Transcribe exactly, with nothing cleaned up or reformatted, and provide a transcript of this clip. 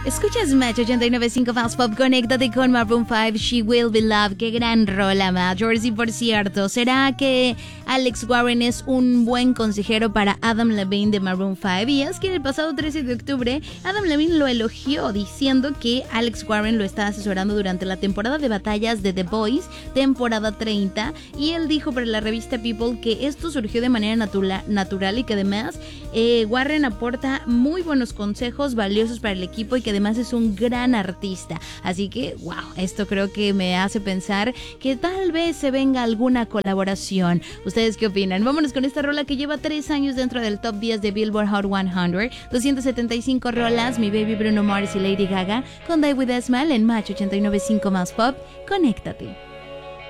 Escuchas Match ochenta y nueve punto cinco Fast Pop, conéctate con Maroon cinco, She Will Be Loved. Qué gran rola, Majors. Y por cierto, ¿será que Alex Warren es un buen consejero para Adam Levine de Maroon cinco? Y es que el pasado trece de octubre, Adam Levine lo elogió diciendo que Alex Warren lo está asesorando durante la temporada de batallas de The Boys, temporada treinta, y él dijo para la revista People que esto surgió de manera natura- natural y que además eh, Warren aporta muy buenos consejos valiosos para el equipo y que además es un gran artista. Así que, wow, esto creo que me hace pensar que tal vez se venga alguna colaboración. ¿Ustedes qué opinan? Vámonos con esta rola que lleva tres años dentro del top diez de Billboard Hot cien, doscientas setenta y cinco rolas, mi baby Bruno Mars y Lady Gaga con Die With A Smile en Match ochenta y nueve punto cinco más Pop. Conéctate.